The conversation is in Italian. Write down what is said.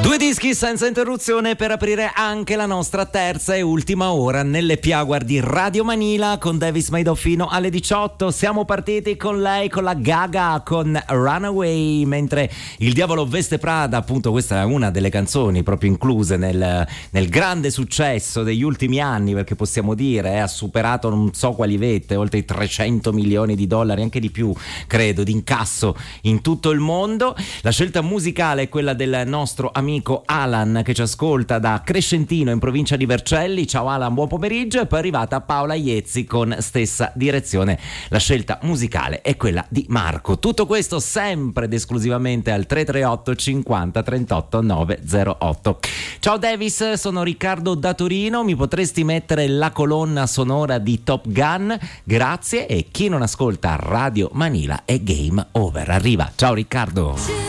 Due dischi senza interruzione per aprire anche la nostra terza e ultima ora nelle Hour di Radio Manila con Davis Maido fino alle 18. Siamo partiti con lei, con la Gaga, con Runaway, mentre Il Diavolo Veste Prada, appunto questa è una delle canzoni proprio incluse nel grande successo degli ultimi anni, perché possiamo dire ha superato non so quali vette, oltre i 300 milioni di dollari, anche di più credo, di incasso in tutto il mondo. La scelta musicale è quella del nostro amico Alan, che ci ascolta da Crescentino in provincia di Vercelli. Ciao Alan, buon pomeriggio. E poi è arrivata Paola Iezzi con stessa direzione. La scelta musicale è quella di Marco. Tutto questo sempre ed esclusivamente al 338 50 38 908. Ciao Davis, sono Riccardo da Torino. Mi potresti mettere la colonna sonora di Top Gun? Grazie. E chi non ascolta Radio Manila è game over. Arriva. Ciao Riccardo.